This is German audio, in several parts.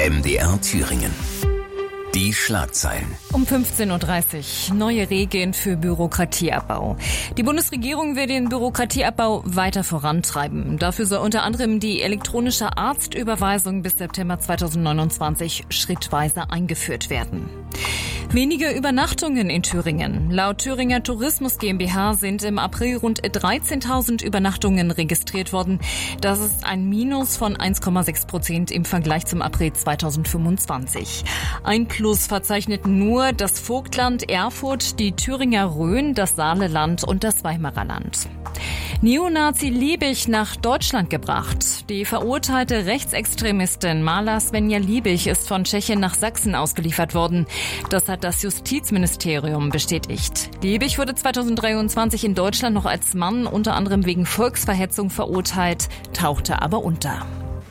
MDR Thüringen. Die Schlagzeilen. Um 15.30 Uhr. Neue Regeln für Bürokratieabbau. Die Bundesregierung will den Bürokratieabbau weiter vorantreiben. Dafür soll unter anderem die elektronische Arztüberweisung bis September 2029 schrittweise eingeführt werden. Weniger Übernachtungen in Thüringen. Laut Thüringer Tourismus GmbH sind im April rund 13.000 Übernachtungen registriert worden. Das ist ein Minus von 1,6% im Vergleich zum April 2025. Ein Plus verzeichneten nur das Vogtland, Erfurt, die Thüringer Rhön, das Saaleland und das Weimarer Land. Neonazi Liebig nach Deutschland gebracht. Die verurteilte Rechtsextremistin Mala Svenja Liebig ist von Tschechien nach Sachsen ausgeliefert worden. Das hat das Justizministerium bestätigt. Liebig wurde 2023 in Deutschland noch als Mann unter anderem wegen Volksverhetzung verurteilt, tauchte aber unter.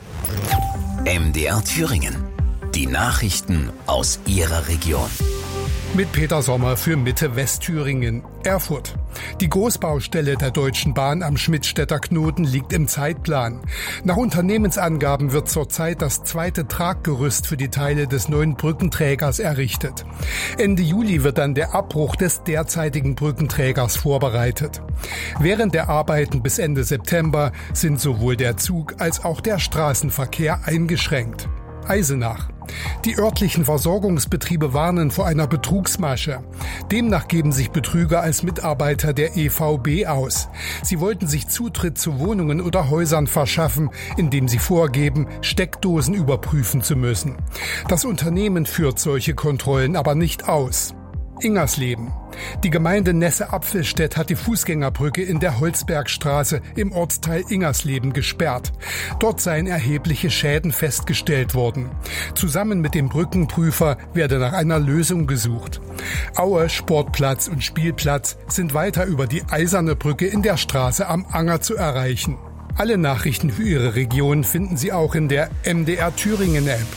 MDR Thüringen. Die Nachrichten aus Ihrer Region. Mit Peter Sommer für Mitte Westthüringen. Erfurt. Die Großbaustelle der Deutschen Bahn am Schmidtstädter Knoten liegt im Zeitplan. Nach Unternehmensangaben wird zurzeit das zweite Traggerüst für die Teile des neuen Brückenträgers errichtet. Ende Juli wird dann der Abbruch des derzeitigen Brückenträgers vorbereitet. Während der Arbeiten bis Ende September sind sowohl der Zug als auch der Straßenverkehr eingeschränkt. Eisenach. Die örtlichen Versorgungsbetriebe warnen vor einer Betrugsmasche. Demnach geben sich Betrüger als Mitarbeiter der EVB aus. Sie wollten sich Zutritt zu Wohnungen oder Häusern verschaffen, indem sie vorgeben, Steckdosen überprüfen zu müssen. Das Unternehmen führt solche Kontrollen aber nicht aus. Ingersleben. Die Gemeinde Nesse-Apfelstedt hat die Fußgängerbrücke in der Holzbergstraße im Ortsteil Ingersleben gesperrt. Dort seien erhebliche Schäden festgestellt worden. Zusammen mit dem Brückenprüfer werde nach einer Lösung gesucht. Aue, Sportplatz und Spielplatz sind weiter über die Eiserne Brücke in der Straße am Anger zu erreichen. Alle Nachrichten für Ihre Region finden Sie auch in der MDR Thüringen App.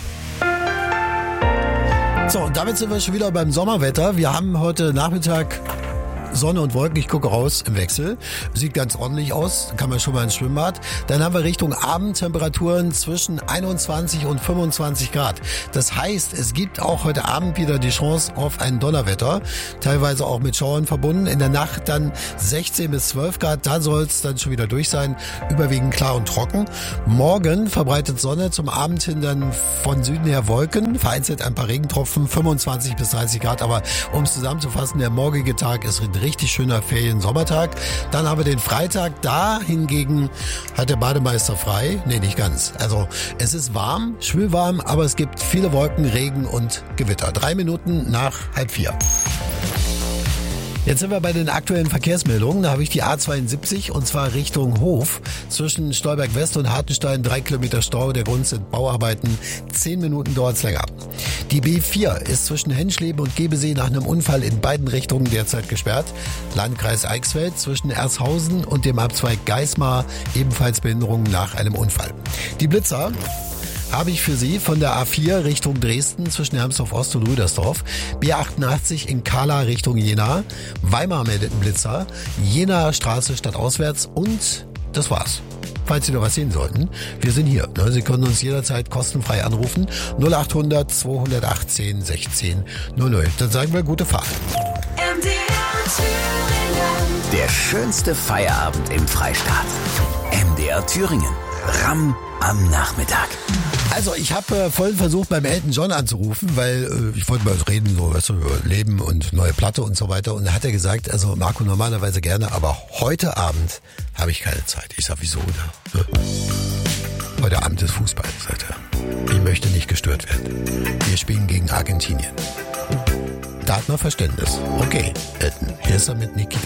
So, und damit sind wir schon wieder beim Sommerwetter. Wir haben heute Nachmittag Sonne und Wolken, ich gucke raus im Wechsel. Sieht ganz ordentlich aus, kann man schon mal ins Schwimmbad. Dann haben wir Richtung Abend Temperaturen zwischen 21 und 25 Grad. Das heißt, es gibt auch heute Abend wieder die Chance auf ein Donnerwetter, teilweise auch mit Schauern verbunden. In der Nacht dann 16 bis 12 Grad, da soll es dann schon wieder durch sein, überwiegend klar und trocken. Morgen verbreitet Sonne, zum Abend hin dann von Süden her Wolken, vereinzelt ein paar Regentropfen, 25 bis 30 Grad. Aber um es zusammenzufassen, der morgige Tag ist ein richtig schöner Ferien-Sommertag. Dann haben wir den Freitag. Da hingegen hat der Bademeister frei. Nee, nicht ganz. Also es ist warm, schwülwarm, aber es gibt viele Wolken, Regen und Gewitter. 3 Minuten nach 3:30. Jetzt sind wir bei den aktuellen Verkehrsmeldungen. Da habe ich die A72 und zwar Richtung Hof. Zwischen Stolberg West und Hartenstein 3 Kilometer Stau. Der Grund sind Bauarbeiten. 10 Minuten dauert es länger. Die B4 ist zwischen Henschleben und Gebesee nach einem Unfall in beiden Richtungen derzeit gesperrt. Landkreis Eichsfeld zwischen Ershausen und dem Abzweig Geismar ebenfalls Behinderungen nach einem Unfall. Die Blitzer habe ich für Sie von der A4 Richtung Dresden zwischen Hermsdorf Ost und Rüdersdorf, B88 in Kahla Richtung Jena, Weimar meldet einen Blitzer, Jenaer Straße stadtauswärts und das war's. Falls Sie noch was sehen sollten, wir sind hier. Sie können uns jederzeit kostenfrei anrufen, 0800 218 16 00. Dann sagen wir gute Fahrt. Der schönste Feierabend im Freistaat. MDR Thüringen. Ramm am Nachmittag. Also ich habe vorhin versucht beim Elton John anzurufen, weil ich wollte mal reden, so weißt du, über Leben und neue Platte und so weiter. Und da hat er gesagt, also Marco, normalerweise gerne, aber heute Abend habe ich keine Zeit. Ich sag, wieso? Ne? Heute Abend ist Fußball, sagt er. Ich möchte nicht gestört werden. Wir spielen gegen Argentinien. Da hat man Verständnis. Okay, Elton, hier ist er mit Nikita.